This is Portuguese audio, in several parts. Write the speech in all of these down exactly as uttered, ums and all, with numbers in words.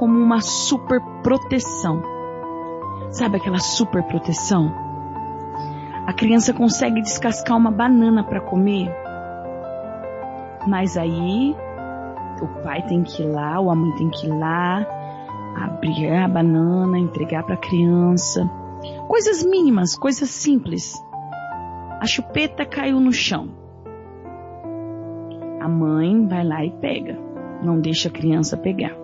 como uma super proteção. Sabe aquela super proteção? A criança consegue descascar uma banana para comer, mas aí o pai tem que ir lá, ou a mãe tem que ir lá, abrir a banana, entregar para a criança. Coisas mínimas, coisas simples. A chupeta caiu no chão. A mãe vai lá e pega. Não deixa a criança pegar.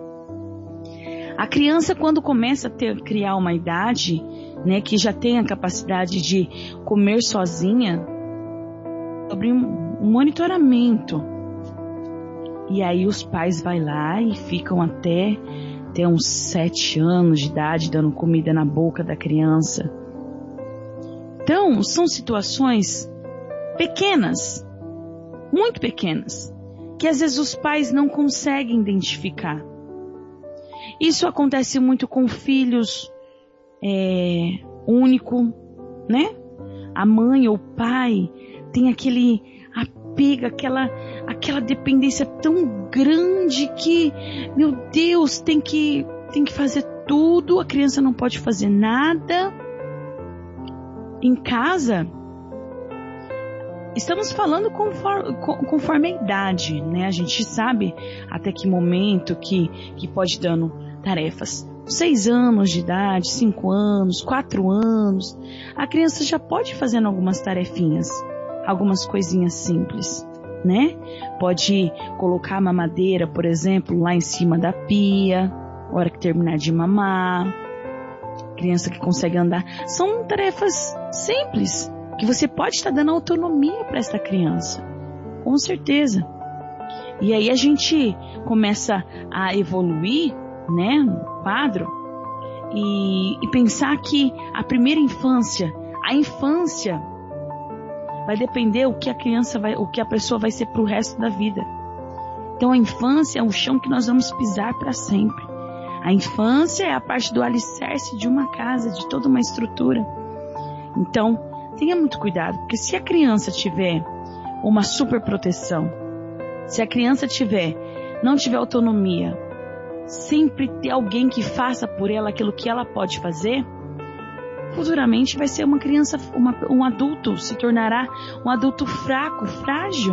A criança, quando começa a ter, criar uma idade, né, que já tem a capacidade de comer sozinha, sobre um, um monitoramento. E aí os pais vão lá e ficam até ter uns sete anos de idade dando comida na boca da criança. Então, são situações pequenas, muito pequenas, que às vezes os pais não conseguem identificar. Isso acontece muito com filhos é, único, né? A mãe ou o pai tem aquele apego, aquela, aquela dependência tão grande que, meu Deus, tem que, tem que fazer tudo, a criança não pode fazer nada. Em casa, estamos falando conforme, conforme a idade, né? A gente sabe até que momento que, que pode dando tarefas. Seis anos de idade, cinco anos, quatro anos, a criança já pode fazendo algumas tarefinhas, algumas coisinhas simples, né? Pode colocar a mamadeira, por exemplo, lá em cima da pia, na hora que terminar de mamar. Criança que consegue andar. São tarefas simples, que você pode estar dando autonomia para essa criança, com certeza. E aí a gente começa a evoluir, né, no quadro, e, e pensar que a primeira infância, a infância vai depender o que a criança vai, o que a pessoa vai ser para o resto da vida. Então a infância é o chão que nós vamos pisar para sempre. A infância é a parte do alicerce de uma casa, de toda uma estrutura. Então, tenha muito cuidado, porque se a criança tiver uma super proteção, se a criança tiver, não tiver autonomia, sempre ter alguém que faça por ela aquilo que ela pode fazer, futuramente vai ser uma criança, uma, um adulto, se tornará um adulto fraco, frágil,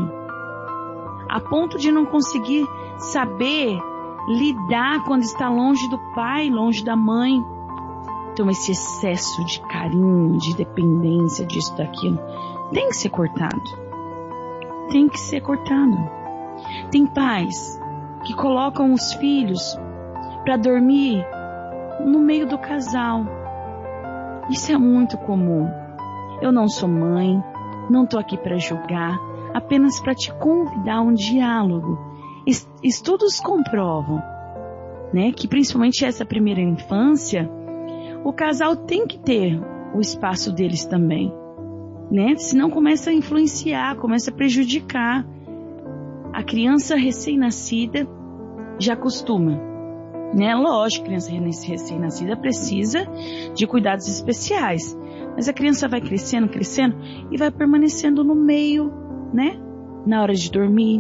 a ponto de não conseguir saber lidar quando está longe do pai, longe da mãe. Então esse excesso de carinho, de dependência, disso, daquilo, tem que ser cortado. Tem que ser cortado. Tem pais que colocam os filhos para dormir no meio do casal. Isso é muito comum. Eu não sou mãe, não estou aqui para julgar, apenas para te convidar a um diálogo. Estudos comprovam, né, que principalmente essa primeira infância, o casal tem que ter o espaço deles também, né? Senão começa a influenciar, começa a prejudicar. A criança recém-nascida já acostuma, né? Lógico, a criança recém-nascida precisa de cuidados especiais, mas a criança vai crescendo, crescendo e vai permanecendo no meio, né? Na hora de dormir.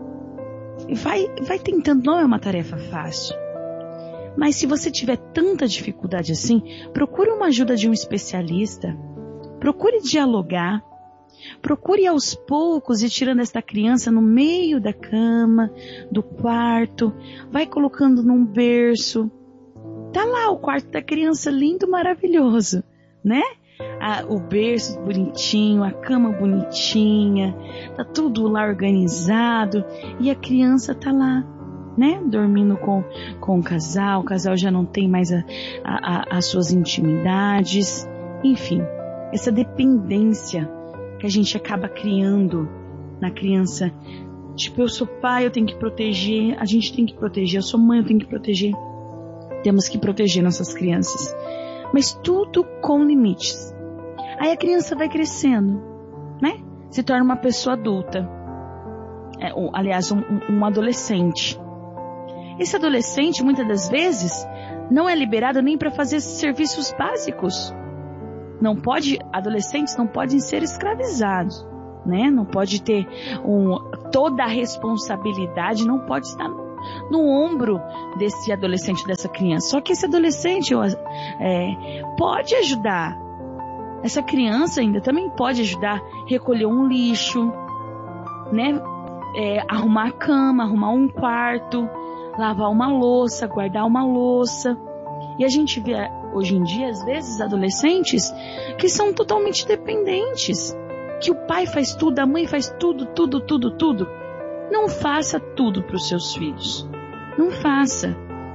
Vai, vai tentando, não é uma tarefa fácil. Mas se você tiver tanta dificuldade assim, procure uma ajuda de um especialista. Procure dialogar. Procure aos poucos ir tirando essa criança no meio da cama, do quarto. Vai colocando num berço. Tá lá o quarto da criança lindo, maravilhoso, né? Ah, o berço bonitinho, a cama bonitinha, tá tudo lá organizado e a criança tá lá, né, dormindo com, com o casal, o casal já não tem mais a, a, a, as suas intimidades, enfim, essa dependência que a gente acaba criando na criança, tipo, eu sou pai, eu tenho que proteger, a gente tem que proteger, eu sou mãe, eu tenho que proteger, temos que proteger nossas crianças, mas tudo com limites. Aí a criança vai crescendo, né? Se torna uma pessoa adulta. É, ou, aliás, um, um adolescente. Esse adolescente, muitas das vezes, não é liberado nem para fazer serviços básicos. Não pode, adolescentes não podem ser escravizados, né? Não pode ter um, toda a responsabilidade, não pode estar no ombro desse adolescente, dessa criança. Só que esse adolescente é, pode ajudar. Essa criança ainda também pode ajudar a recolher um lixo, né? É, arrumar a cama, arrumar um quarto, lavar uma louça, guardar uma louça. E a gente vê hoje em dia, às vezes, adolescentes que são totalmente dependentes. Que o pai faz tudo, a mãe faz tudo, tudo, tudo, tudo. Não faça tudo para os seus filhos. Não faça.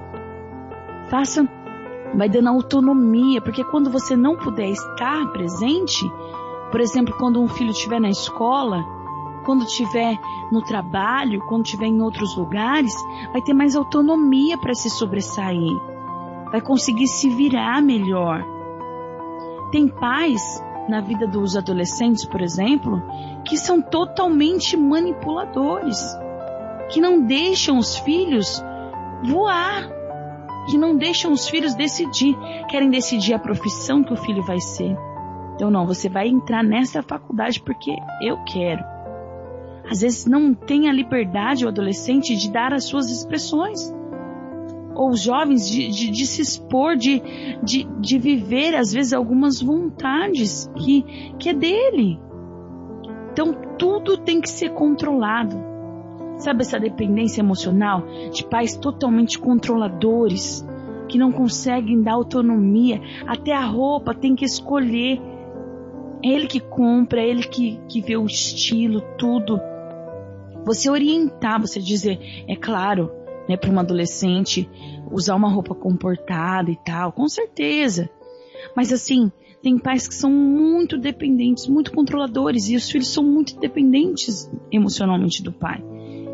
Faça, vai dando autonomia, porque quando você não puder estar presente, por exemplo, quando um filho estiver na escola, quando estiver no trabalho, quando estiver em outros lugares, vai ter mais autonomia para se sobressair. Vai conseguir se virar melhor. Tem pais na vida dos adolescentes, por exemplo, que são totalmente manipuladores, que não deixam os filhos voar, que não deixam os filhos decidir, querem decidir a profissão que o filho vai ser. Então não, você vai entrar nessa faculdade porque eu quero. Às vezes não tem a liberdade o adolescente de dar as suas expressões. Ou os jovens de, de, de se expor, de, de, de viver, às vezes, algumas vontades que, que é dele. Então, tudo tem que ser controlado. Sabe essa dependência emocional de pais totalmente controladores, que não conseguem dar autonomia, até a roupa tem que escolher. É ele que compra, é ele que, que vê o estilo, tudo. Você orientar, você dizer, é claro, né, para um adolescente usar uma roupa comportada e tal, com certeza. Mas assim, tem pais que são muito dependentes, muito controladores, e os filhos são muito dependentes emocionalmente do pai.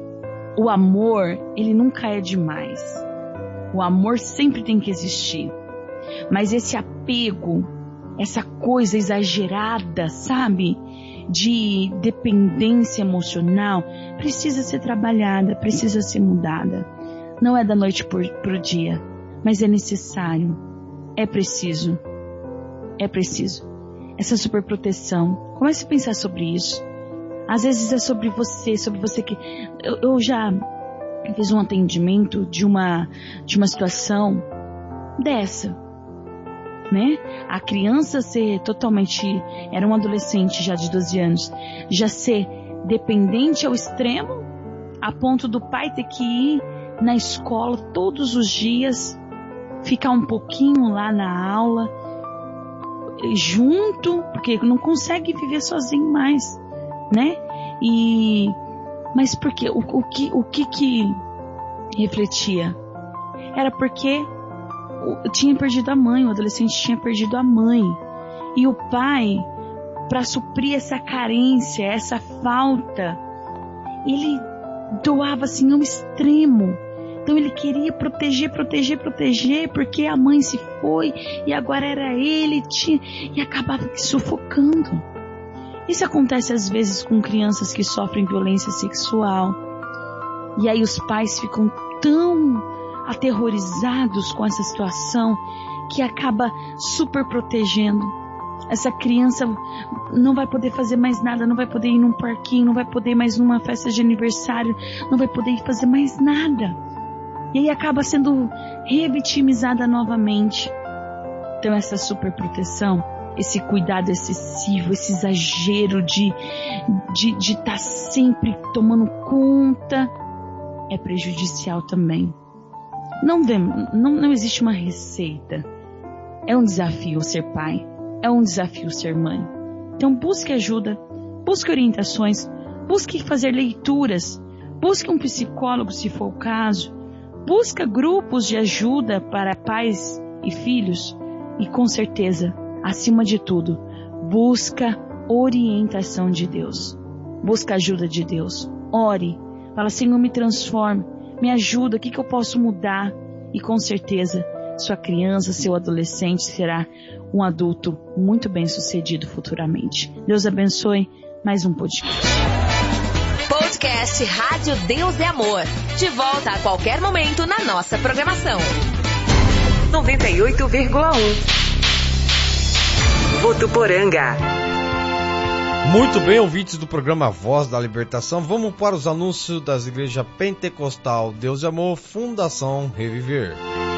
O amor, ele nunca é demais. O amor sempre tem que existir. Mas esse apego, essa coisa exagerada, sabe, de dependência emocional, precisa ser trabalhada, precisa ser mudada. Não é da noite por, por dia, mas é necessário, é preciso, é preciso. Essa superproteção, comece a pensar sobre isso. Às vezes é sobre você, sobre você que... Eu, eu já fiz um atendimento de uma, de uma situação dessa, né? A criança ser totalmente... Era um adolescente já de doze anos, já ser dependente ao extremo, a ponto do pai ter que ir na escola todos os dias, ficar um pouquinho lá na aula, junto, porque não consegue viver sozinho mais, né? E, mas por quê? O, o, que, o que que refletia? Era porque eu tinha perdido a mãe, o adolescente tinha perdido a mãe, e o pai, para suprir essa carência, essa falta, ele doava assim ao extremo. Então ele queria proteger, proteger, proteger, porque a mãe se foi e agora era ele, tinha, e acabava se sufocando. Isso acontece às vezes com crianças que sofrem violência sexual. E aí os pais ficam tão aterrorizados com essa situação que acaba super protegendo. Essa criança não vai poder fazer mais nada, não vai poder ir num parquinho, não vai poder ir mais numa festa de aniversário, não vai poder ir fazer mais nada. E aí acaba sendo revitimizada novamente. Então essa superproteção, esse cuidado excessivo, esse exagero de de de estar sempre tomando conta, é prejudicial também. Não, vem, não, não existe uma receita. É um desafio ser pai, é um desafio ser mãe. Então busque ajuda, busque orientações, busque fazer leituras, busque um psicólogo se for o caso. Busca grupos de ajuda para pais e filhos e, com certeza, acima de tudo, busca orientação de Deus. Busca ajuda de Deus. Ore. Fala, Senhor, me transforme, me ajuda, o que, que eu posso mudar? E, com certeza, sua criança, seu adolescente será um adulto muito bem sucedido futuramente. Deus abençoe. Mais um podcast. Podcast Rádio Deus é Amor. De volta a qualquer momento na nossa programação. noventa e oito vírgula um Votuporanga. Muito bem, ouvintes do programa Voz da Libertação, vamos para os anúncios das igrejas Pentecostal Deus de Amor, Fundação Reviver.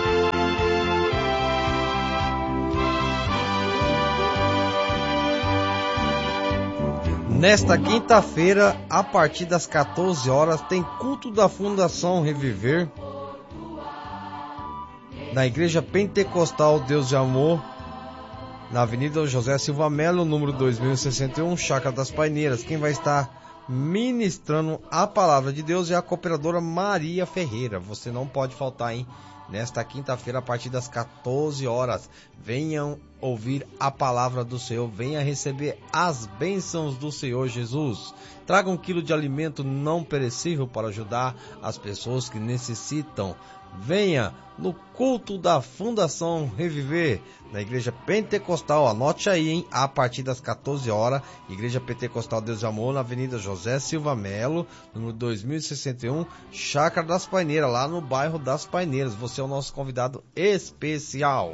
Nesta quinta-feira, a partir das quatorze horas, tem culto da Fundação Reviver na igreja Pentecostal Deus de Amor, na Avenida José Silva Melo, número dois mil e sessenta e um, Chácara das Paineiras. Quem vai estar ministrando a palavra de Deus é a cooperadora Maria Ferreira. Você não pode faltar, hein? Nesta quinta-feira, a partir das quatorze horas, venham ouvir a palavra do Senhor, venha receber as bênçãos do Senhor Jesus. Traga um quilo de alimento não perecível para ajudar as pessoas que necessitam. Venha no culto da Fundação Reviver, na Igreja Pentecostal, anote aí, hein? A partir das quatorze horas, Igreja Pentecostal Deus de Amor, na Avenida José Silva Melo, número dois mil e sessenta e um, Chácara das Paineiras, lá no bairro das Paineiras. Você é o nosso convidado especial.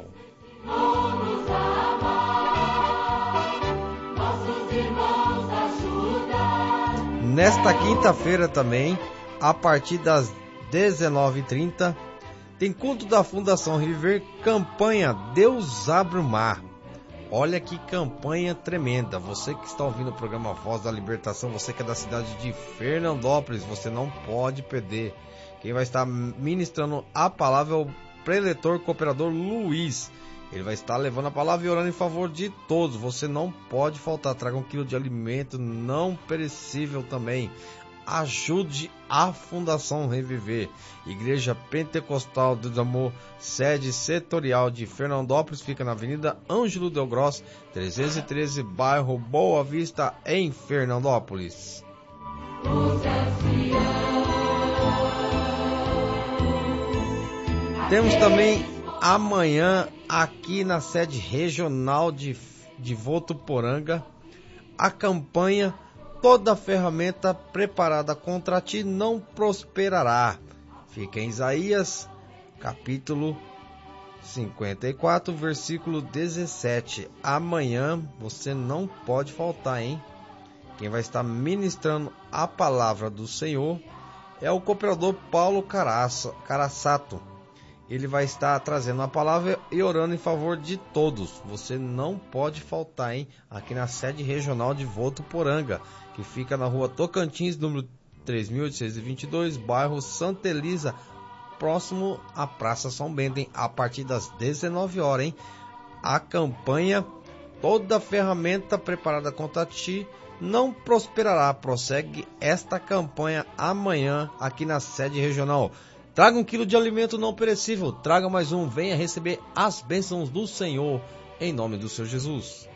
Nesta quinta-feira também, a partir das dezenove e trinta, tem culto da Fundação Reviver, campanha Deus Abre o Mar. Olha que campanha tremenda. Você que está ouvindo o programa Voz da Libertação, você que é da cidade de Fernandópolis, você não pode perder. Quem vai estar ministrando a palavra é o preletor cooperador Luiz. Ele vai estar levando a palavra e orando em favor de todos. Você não pode faltar. Traga um quilo de alimento não perecível também. Ajude a Fundação Reviver. Igreja Pentecostal Deus Amor, sede setorial de Fernandópolis, fica na Avenida Ângelo Del Gross, trezentos e treze, bairro Boa Vista, em Fernandópolis. Temos também amanhã, aqui na sede regional de, de Votuporanga, a campanha Toda ferramenta preparada contra ti não prosperará. Fica em Isaías, capítulo cinquenta e quatro, versículo dezessete. Amanhã você não pode faltar, hein? Quem vai estar ministrando a palavra do Senhor é o cooperador Paulo Caraçato. Ele vai estar trazendo a palavra e orando em favor de todos. Você não pode faltar, hein? Aqui na sede regional de Votuporanga, que fica na rua Tocantins, número três mil oitocentos e vinte e dois, bairro Santa Elisa, próximo à Praça São Bento, hein? A partir das dezenove horas, hein? A campanha Toda ferramenta preparada contra ti não prosperará. Prossegue esta campanha amanhã aqui na sede regional. Traga um quilo de alimento não perecível, traga mais um, venha receber as bênçãos do Senhor, em nome do Senhor Jesus.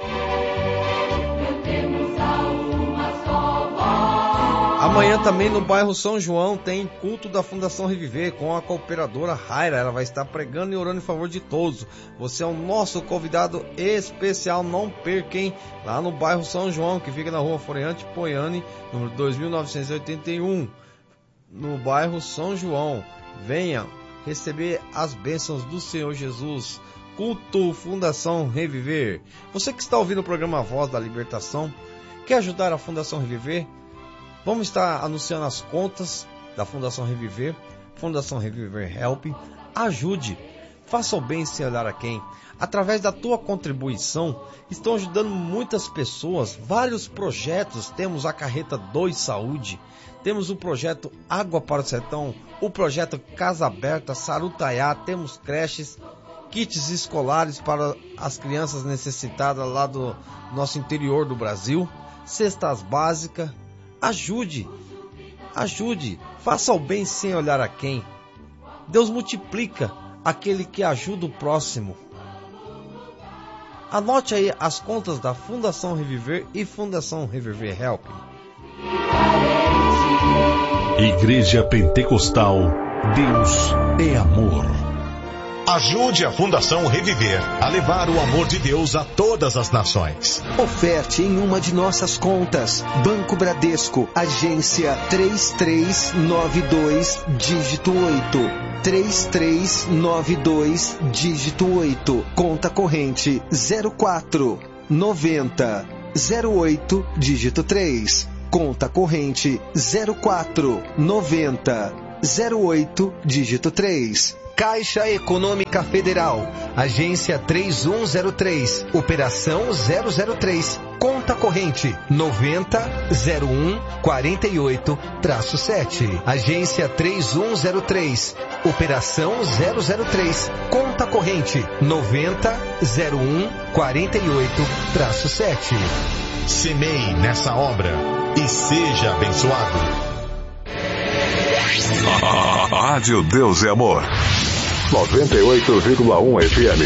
Amanhã também no bairro São João tem culto da Fundação Reviver com a cooperadora Raira. Ela vai estar pregando e orando em favor de todos. Você é o nosso convidado especial, não perca, hein? Lá no bairro São João, que fica na rua Floreante Poiani, número dois mil novecentos e oitenta e um. No bairro São João, venha receber as bênçãos do Senhor Jesus. Culto Fundação Reviver. Você que está ouvindo o programa Voz da Libertação, quer ajudar a Fundação Reviver? Vamos estar anunciando as contas da Fundação Reviver, Fundação Reviver Help. Ajude, faça o bem sem olhar a quem. Através da tua contribuição, estão ajudando muitas pessoas, vários projetos. Temos a Carreta dois Saúde, temos o projeto Água para o Sertão, o projeto Casa Aberta, Sarutaiá, temos creches, kits escolares para as crianças necessitadas lá do nosso interior do Brasil, cestas básicas. Ajude, ajude, faça o bem sem olhar a quem. Deus multiplica aquele que ajuda o próximo. Anote aí as contas da Fundação Reviver e Fundação Reviver Help. Igreja Pentecostal Deus é Amor. Ajude a Fundação Reviver a levar o amor de Deus a todas as nações. Oferte em uma de nossas contas. Banco Bradesco, agência três três nove dois, dígito oito. três três nove dois, dígito oito. Conta corrente zero quatro noventa zero oito, dígito três. Conta corrente zero quatro, noventa, zero oito, dígito três. Caixa Econômica Federal, agência três um zero três, operação zero zero três, conta corrente noventa, zero um, quarenta e oito, sete. Agência três um zero três, operação zero zero três, conta corrente noventa, zero um, quarenta e oito, sete. Semeie nessa obra e seja abençoado. Rádio Deus é Amor. noventa e oito vírgula um F M.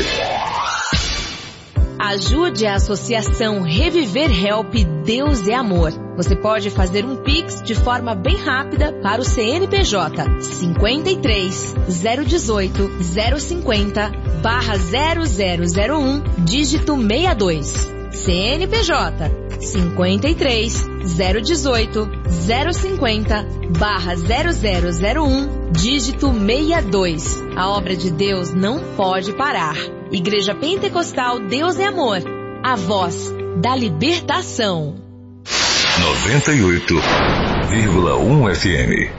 Ajude a Associação Reviver Help Deus é Amor. Você pode fazer um Pix de forma bem rápida para o C N P J cinquenta e três, zero dezoito, zero cinquenta, barra zero zero zero um, dígito sessenta e dois. C N P J cinquenta e três, zero dezoito, zero cinquenta, barra zero zero zero um, dígito sessenta e dois. A obra de Deus não pode parar. Igreja Pentecostal Deus é Amor, a voz da libertação. noventa e oito vírgula um F M.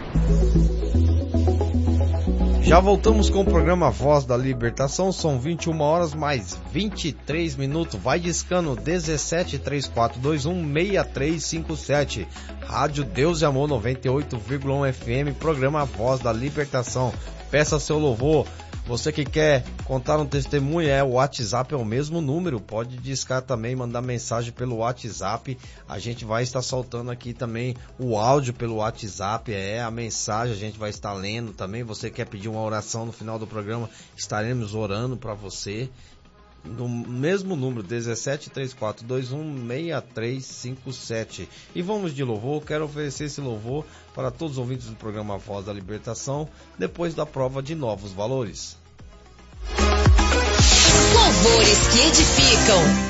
Já voltamos com o programa Voz da Libertação, são vinte e uma horas mais vinte e três minutos. Vai discando dezessete, três quatro dois um, seis três cinco sete. Rádio Deus e Amor noventa e oito vírgula um F M, programa Voz da Libertação. Peça seu louvor. Você que quer contar um testemunho, é o WhatsApp, é o mesmo número, pode discar também, mandar mensagem pelo WhatsApp, a gente vai estar soltando aqui também o áudio pelo WhatsApp, é a mensagem, a gente vai estar lendo também. Você quer pedir uma oração no final do programa, estaremos orando para você, no mesmo número, dezessete, três quatro dois um, seis três cinco sete. E vamos de louvor. Quero oferecer esse louvor para todos os ouvintes do programa Voz da Libertação, depois da prova de novos valores. Louvores que edificam.